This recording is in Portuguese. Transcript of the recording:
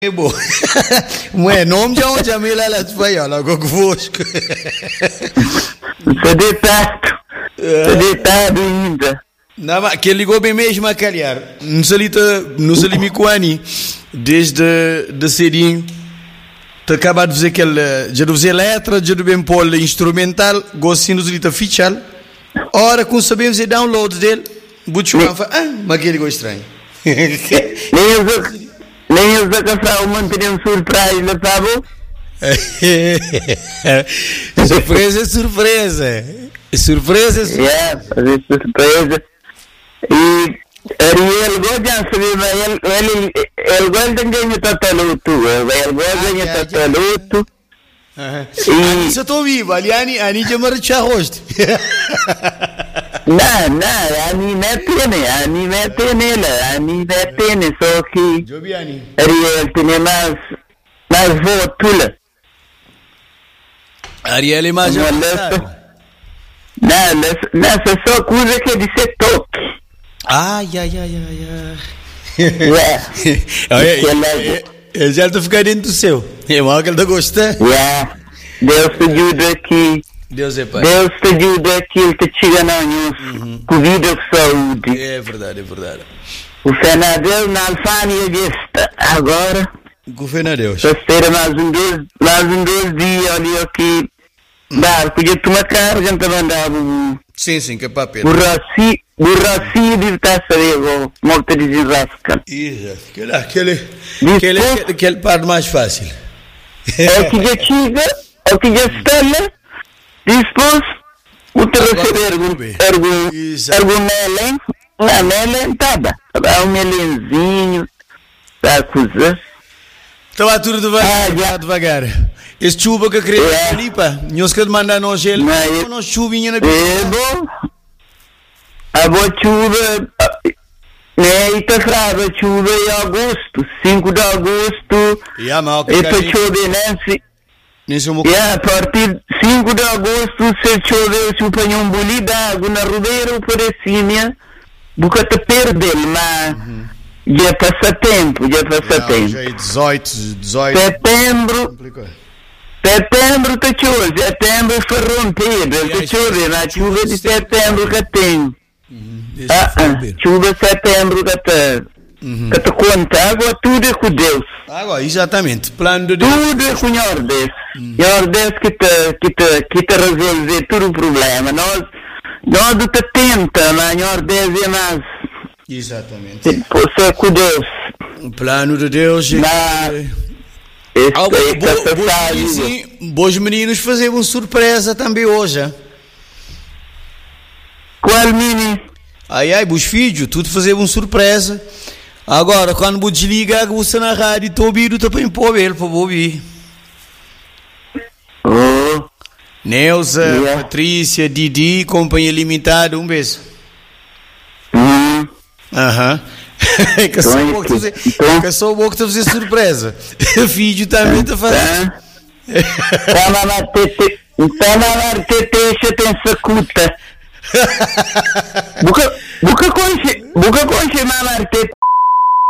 É bom. Ué, nome de onde a Mila ela foi, olha, convosco. Estou deitado ainda. Não, mas que ligou bem mesmo a calhar. Não se ali me coani. Desde de cedinho. Te acaba de fazer aquele. Já de fazer letra, já de bem pôr instrumental. Gostinho de lita fichal. Ora, com sabemos fazer download dele. Butchuan fala, mas que ligou estranho. Nem eu da canção manterem surpresa, tá bom? Surpresa. Surpresa. Fazer surpresa. E Ariel gosta de saber, mas ele gosta de ganhar tataluto. Ele gosta de tataluto. E se eu estou vivo, ali ani já marcha rosto. Não, ani mete nele, só que Ariel tem mais voto. Ariel é mais nessa só coisa que disse toque. Ai. Ele já está ficando dentro do seu. É mal que ele está gostando. Deus te ajuda aqui. Deus é pai. Deus te ajuda aqui, ele te chega na nós. Com vida e saúde. É verdade. O fé na Deus, na alfândega gesta. Agora. Com fé na Deus. Só espera mais um dois dias ali aqui. Podia tomar carga, então mandava. Sim, que é papel. Burraci deve estar a saber, como te desenrasca. Isso, aquele parte mais fácil. É o que já chega, é o que já está lá, depois, o te receber algum melen, uma melen, tá, um melenzinho, tá a coisa. Estava tudo devagar. Esse chuva que queria ali, pá, nós que mandar nós gelo, nós chuvinha na vida. É bom. A boa chuva, e tá frava, chuva em agosto, 5 de agosto, e para chover, né? A partir de 5 de agosto, se chover, se põe um boli d'água na rodeira, por cima, porque te perde, mas já passa tempo. Já é 18. Setembro te chove, setembro foi rompido, te chove, na chuva de setembro que tem. Chuva setembro que te conta, água tudo é com Deus. Água, exatamente, plano de Deus. Tudo é com o Deus que te resolve todo o problema. Nós te tenta, mas o Deus é mais. Exatamente. Você é com Deus. O plano de Deus Bons meninos fazer uma surpresa também hoje. Qual menino? Ai, bons filhos, tudo fazer uma surpresa. Agora, quando vou desligar, você na rádio, estou ouvindo, estou para impor ele, para ouvir. Neuza, Patrícia, Didi, Companhia Limitada, um beijo. Que é só bom que tu fazer surpresa. O filho também está fazendo. Deixa tem sacuta. Buca conche mamarte